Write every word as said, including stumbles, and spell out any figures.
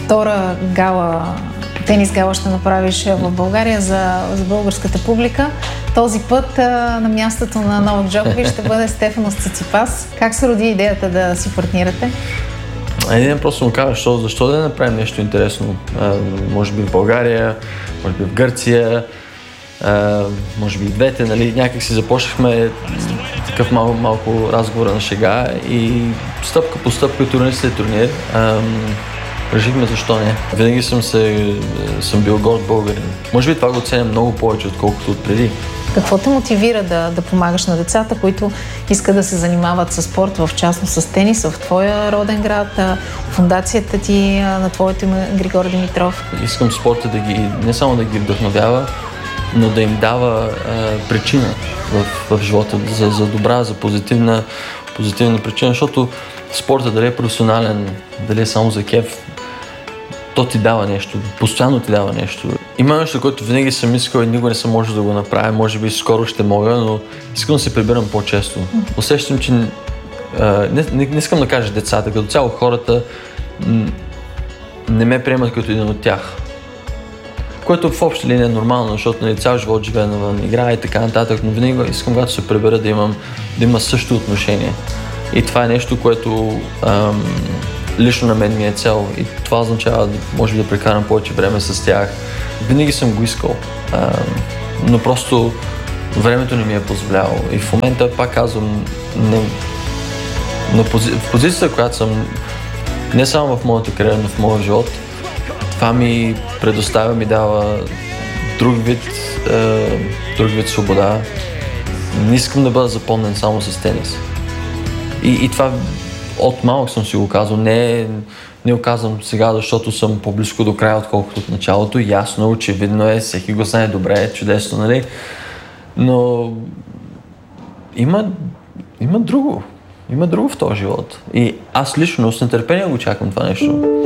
втора гала, тенис гала ще направиш в България за, за българската публика. Този път а, на мястото на Новак Джокович ще бъде Стефанос Циципас. Как се роди идеята да си партнирате? Един просто му казва, защо, защо да не направим нещо интересно. А, може би в България, може би в Гърция, а, може би и двете, нали? Някак си започнахме такъв мал, малко разговор на шега и стъпка по стъпка, турнир след турнир, а, решихме защо не. Винаги съм, се, съм бил горд българин. Може би това го ценя много повече, отколкото от преди. Какво те мотивира да, да помагаш на децата, които искат да се занимават с спорт, в частност с тенис, в твоя роден град, фондацията ти на твоето име Григор Димитров? Искам спорта да ги, не само да ги вдъхновява, но да им дава а, причина в, в живота, за, за добра, за позитивна, позитивна причина, защото спорта, дали е професионален, дали е само за кеф, то ти дава нещо, постоянно ти дава нещо. Има нещо, което винаги съм искал и никога не съм можел да го направя, може би скоро ще мога, но искам да се прибирам по-често. Усещам, че а, не, не, не искам да кажа децата, като цяло хората не ме приемат като един от тях. Което в обща линия е нормално, защото нали, цял живот живея навън, играя и така нататък, но винаги искам, когато се прибера, да имам да има също отношение. И това е нещо, което ам, лично на мен ми е цел и това означава, може би, да прекарам повече време с тях. Винаги съм го искал, ам, но просто времето не ми е позволяло. И в момента, пак казвам, на, на пози... в позицията, която съм не само в моята кариера, но в моя живот, това ми предоставя, ми дава друг вид, е, друг вид свобода. Не искам да бъда запомнен само с тенис. И, и това от малък съм си го казал. Не, не го казвам сега, защото съм по-близко до края, отколкото от началото. Ясно, очевидно е, всеки го знае добре, чудесно, нали? Но има, има друго. Има друго в този живот. И аз лично с нетърпение го чакам това нещо.